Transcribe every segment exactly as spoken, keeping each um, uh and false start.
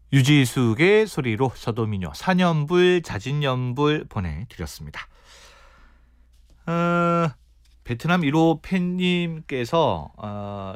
유지숙의 소리로 서도민요 사년불 자진연불 보내드렸습니다. 어, 베트남 일 호 팬님께서 어,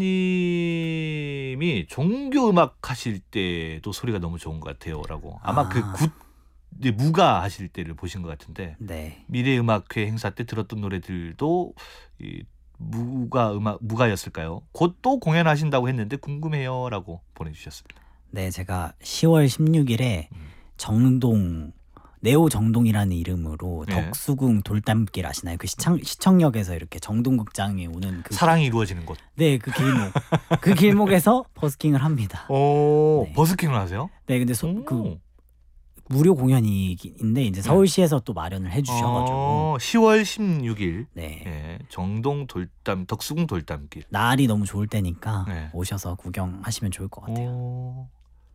채연님이 종교음악 하실 때도 소리가 너무 좋은 것 같아요 라고 아마 아. 그 굿 무가 하실 때를 보신 것 같은데 네. 미래음악회 행사 때 들었던 노래들도 이 무가 음악 무가였을까요? 곧 또 공연하신다고 했는데 궁금해요 라고 보내주셨습니다. 네, 제가 시월 십육일에 음. 정동 네오 정동이라는 이름으로 네. 덕수궁 돌담길 아시나요? 그 시청 시청역에서 이렇게 정동극장에 오는 그 사랑이 이루어지는 곳. 네, 그 길목 그 길목에서 버스킹을 합니다. 오, 네. 버스킹을 하세요? 네, 근데 소, 오. 그 무료 공연인데 이제 서울시에서 또 마련을 해주셔가지고 어, 시월 십육일 네. 예, 정동 돌담 덕수궁 돌담길. 날이 너무 좋을 때니까 네. 오셔서 구경하시면 좋을 것 같아요. 오.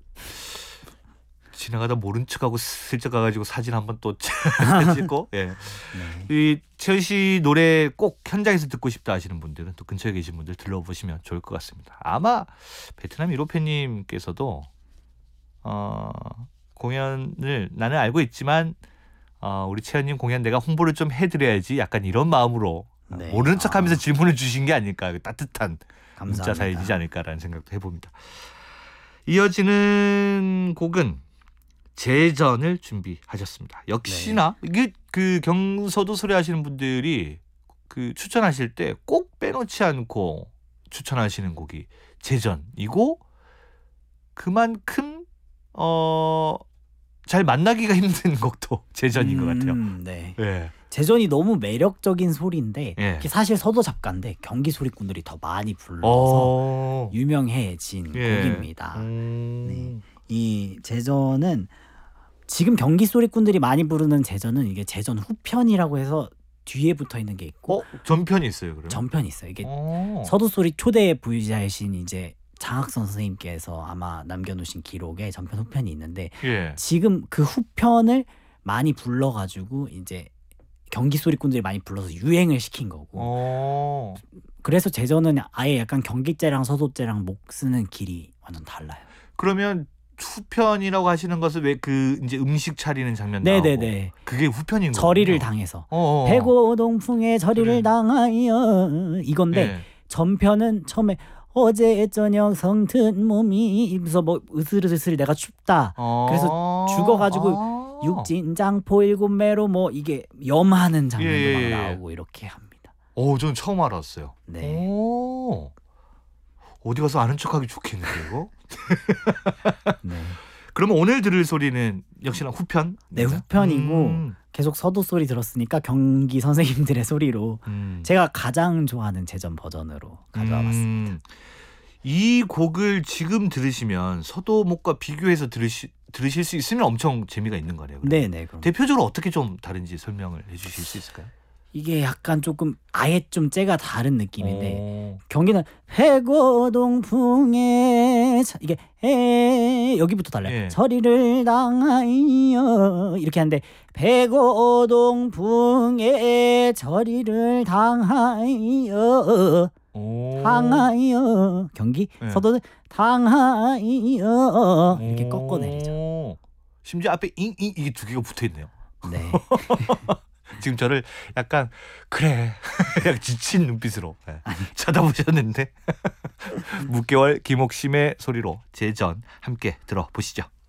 지나가다 모른 척하고 슬쩍 가가지고 사진 한번 또 찍고. 예. 네. 이 채연 씨 노래 꼭 현장에서 듣고 싶다 하시는 분들은 또 근처에 계신 분들 들러보시면 좋을 것 같습니다. 아마 베트남 일 호 팬님께서도 어, 공연을 나는 알고 있지만 어, 우리 채연님 공연 내가 홍보를 좀 해드려야지 약간 이런 마음으로 네. 모르는 척하면서 아. 질문을 주신 게 아닐까, 따뜻한 감사합니다. 문자 사연이지 않을까라는 생각도 해봅니다. 이어지는 곡은 재전을 준비하셨습니다. 역시나 네. 이게 그 경서도 소리 하시는 분들이 그 추천하실 때 꼭 빼놓지 않고 추천하시는 곡이 재전이고 그만큼 어, 잘 만나기가 힘든 곡도 재전인 것 같아요. 음, 네. 예. 재전이 너무 매력적인 소리인데 예. 이게 사실 서도 작가인데 경기 소리꾼들이 더 많이 불러서 어. 유명해진 예. 곡입니다. 음. 네. 이 재전은 지금 경기 소리꾼들이 많이 부르는 재전은 이게 재전 후편이라고 해서 뒤에 붙어 있는 게 있고 어, 전편이 있어요, 그러면? 전편이 있어요. 이게 어. 서도 소리 초대 부유자이신 이제 장학선 선생님께서 아마 남겨놓으신 기록에 전편 후편이 있는데 예. 지금 그 후편을 많이 불러가지고 이제 경기 소리꾼들이 많이 불러서 유행을 시킨 거고 어. 그래서 재전은 아예 약간 경기째랑 서도째랑 목 쓰는 길이 완전 달라요. 그러면 후편이라고 하시는 것은 왜 그 이제 음식 차리는 장면 나오고 네네네. 그게 후편인 거예요. 절이를 당해서 어어. 백오동풍에 절이를 그래. 당하여 이건데 예. 전편은 처음에 어제 저녁 성튼 몸이 이면서 뭐 으슬으슬 내가 춥다. 어. 그래서 죽어가지고 아. 육진장포 일곱 매로 뭐 이게 염하는 장면도 예, 예, 예. 막 나오고 이렇게 합니다. 오, 전 처음 알았어요. 네. 오. 어디 가서 아는 척하기 좋겠는데 이거? 네. 그러면 오늘 들을 소리는 역시나 후편? 네, 후편이고 음. 계속 서도 소리 들었으니까 경기 선생님들의 소리로 음. 제가 가장 좋아하는 재전 버전으로 가져와 봤습니다. 음. 이 곡을 지금 들으시면 서도목과 비교해서 들으시, 들으실 수 있으면 엄청 재미가 있는 거네요. 그러면. 네네. 그럼 대표적으로 어떻게 좀 다른지 설명을 해주실 수 있을까요? 이게 약간 조금 아예 좀 째가 다른 느낌인데 오. 경기는 회고동풍에 자- 이게 에 여기부터 달라요. 예. 서리를 당하여 이렇게 하는데 백오동풍에 저리를 당하여 오. 당하여 경기 예. 서도는 당하여 이렇게 꺾어내리죠. 오. 심지어 앞에 잉잉 이게 두 개가 붙어 있네요. 네. 지금 저를 약간 그래 약간 지친 눈빛으로 네, 쳐다보셨는데 묵개월 김옥심의 소리로 재전 함께 들어보시죠.